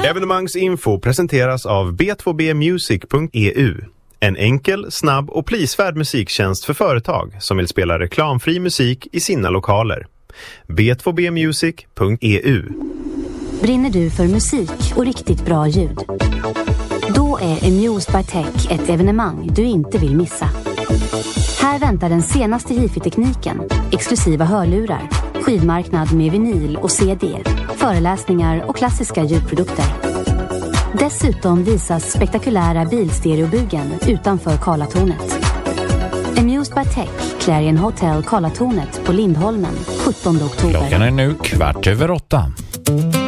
Evenemangsinfo presenteras av b2bmusic.eu. En enkel, snabb och prisvärd musiktjänst för företag som vill spela reklamfri musik i sina lokaler. b2bmusic.eu. Brinner du för musik och riktigt bra ljud? Då är Amused by Tech ett evenemang du inte vill missa. Här väntar den senaste hifi-tekniken, exklusiva hörlurar, skivmarknad med vinyl och CD, föreläsningar och klassiska ljudprodukter. Dessutom visas spektakulära bilstereobugen utanför Karlatornet. Amused by Tech, Clarion Hotel Karlatornet på Lindholmen, 17 oktober. Klockan är nu 7:15.